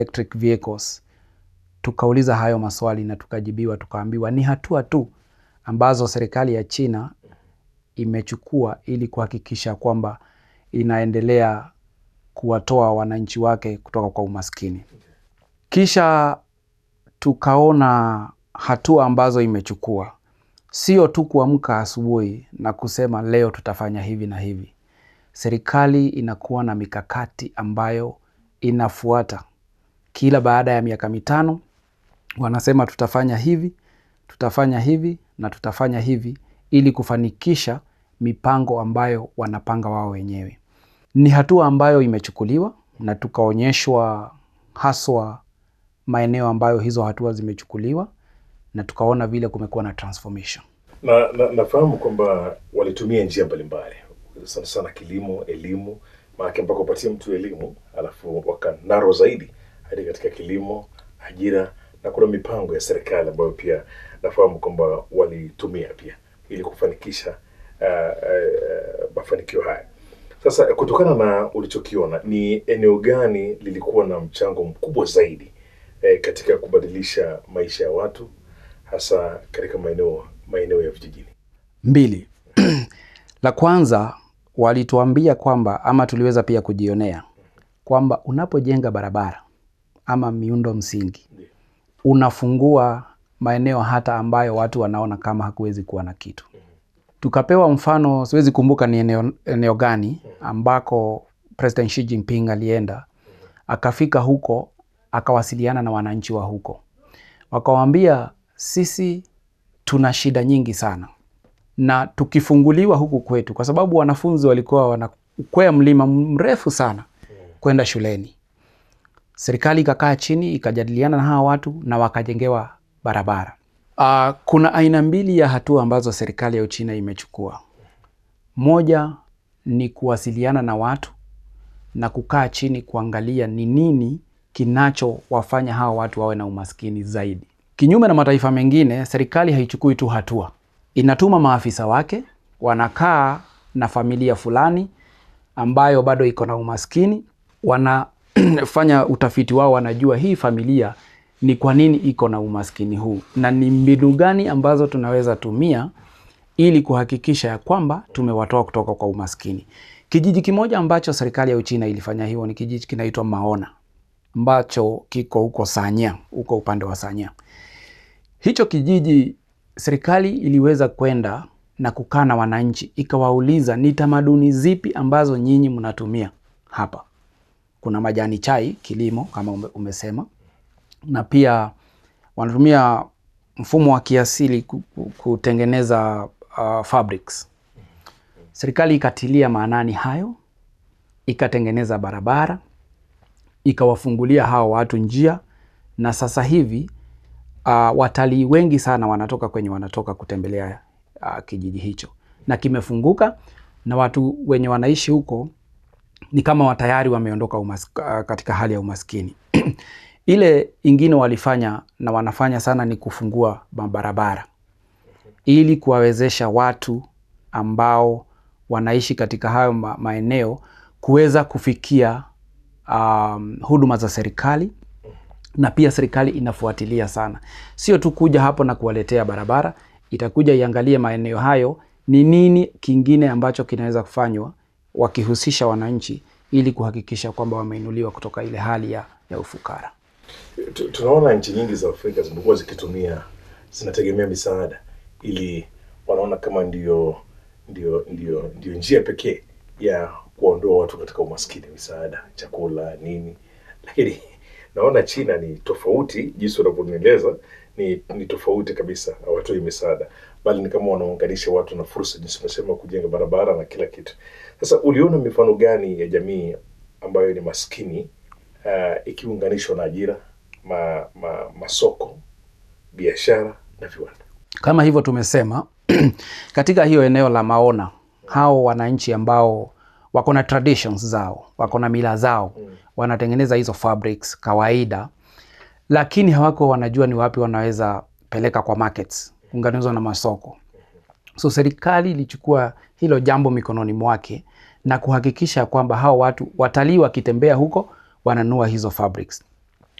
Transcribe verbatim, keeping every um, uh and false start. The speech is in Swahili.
electric vehicles. Tukauliza hayo maswali na tukajibiwa, tukaambiwa ni hatua tu ambazo serikali ya China imechukua ili kuhakikisha kwamba inaendelea kuwatoa wananchi wake kutoka kwa umaskini. Kisha tukaona hatua ambazo imechukua. Sio tu kuamka asubuhi na kusema leo tutafanya hivi na hivi. Serikali inakuwa na mikakati ambayo inafuata. Kila baada ya miaka mitano wanasema tutafanya hivi, tutafanya hivi na tutafanya hivi ili kufanikisha mipango ambayo wanapanga wao wenyewe. Ni hatua ambayo imechukuliwa na tukaonyeshwa haswa maeneo ambayo hizo hatua zimechukuliwa na tukaona vile kumekuwa na transformation. Na, na nafahamu kwamba walitumia njia mbalimbali sana sana kilimo, elimu, maana mpaka upatie mtu elimu alafu wakanaro zaidi hadi katika kilimo, ajira na kuna mipango ya serikali ambayo pia nafahamu kwamba walitumia pia ili kufanikisha uh, uh, mafanikio haya. Sasa kutokana na ulichokiona, ni eneo gani lilikuwa na mchango mkubwa zaidi eh, katika kubadilisha maisha ya watu hasa katika maeneo maeneo ya vijijini? Mbili. La kwanza walituambia kwamba, ama tuliweza pia kujionea kwamba unapojenga barabara ama miundo msingi unafungua maeneo hata ambayo watu wanaona kama hakuwezi kuwa na kitu. Tukapewa mfano, siwezi kumbuka ni eneo, eneo gani ambako President Xi Jinping alienda. Akafika huko, akawasiliana na wananchi wa huko. Wakawaambia sisi tuna shida nyingi sana. Na tukifunguliwa huku kwetu, kwa sababu wanafunzi walikuwa wanakwea mlima mrefu sana kwenda shuleni. Serikali ikakaa chini, ikajadiliana na hawa watu na wakajengewa barabara. Uh, kuna aina mbili ya hatua ambazo serikali ya Uchina imechukua. Moja ni kuwasiliana na watu na kukaa chini kuangalia ni nini kinacho wafanya hawa watu wawe na umaskini zaidi. Kinyume na mataifa mengine, serikali haichukui tu hatua. Inatuma maafisa wake, wanakaa na familia fulani ambayo bado iko na umaskini, wanafanya utafiti wao, wanajua hii familia ni kwa nini iko na umaskini huu na ni mbinu gani ambazo tunaweza tumia ili kuhakikisha ya kwamba tumewatoa kutoka kwa umaskini. Kijiji kimoja ambacho serikali ya Uchina ilifanya hiyo ni kijiji kinaitwa Maona, ambacho kiko huko Sanya, huko upande wa Sanya. Hicho kijiji serikali iliweza kwenda na kukaa na wananchi, ikawauliza ni tamaduni zipi ambazo nyinyi mnatumia hapa. Kuna majani chai, kilimo kama umesema, na pia wanatumia mfumo wa kiasili kutengeneza uh, fabrics. Serikali ikatilia maanani hayo, ikatengeneza barabara, ikawafungulia hao watu njia, na sasa hivi uh, watalii wengi sana wanatoka kwenye wanatoka kutembelea uh, kijiji hicho. Na kimefunguka na watu wenye wanaishi huko ni kama watayari wameondoka uh, katika hali ya umaskini. Ile ingine walifanya na wanafanya sana ni kufungua barabara ili kuwawezesha watu ambao wanaishi katika hayo ma maeneo kuweza kufikia um, huduma za serikali, na pia serikali inafuatilia sana. Sio tu kuja hapo na kuwaletea barabara, itakuja iangalie maeneo hayo ni nini kingine ambacho kinaweza kufanywa wakihusisha wananchi ili kuhakikisha kwamba wameinuliwa kutoka ile hali ya, ya ufukara. Tunaona nchi nyingi za Afrika zimekuwa zikitumia, zinategemea misaada ili wanaona kama ndio ndio ndio ndio njia pekee ya kuondoa watu katika umaskini, misaada, chakula, nini. Lakini naona China ni tofauti, jinsi unavyonieleza ni ni tofauti kabisa. Hawatoi misaada, bali ni kama wanaunganisha watu na fursa, jinsi umesema, kujenga barabara na kila kitu. Sasa uliona mifano gani ya jamii ambayo ni maskini uh, ikiunganishwa na ajira, ma, ma, masoko, biashara na viwanda? Kama hivyo tumesema katika hiyo eneo la Maona, hao wananchi ambao wako na traditions zao, wako na mila zao, mm. wanatengeneza hizo fabrics kawaida, lakini hawako wanajua ni wapi wanaweza peleka kwa markets, kuunganishwa na masoko. So serikali ilichukua hilo jambo mikononi mwake na kuhakikisha kwamba hao watu, watalii wakitembea huko, wananua hizo fabrics.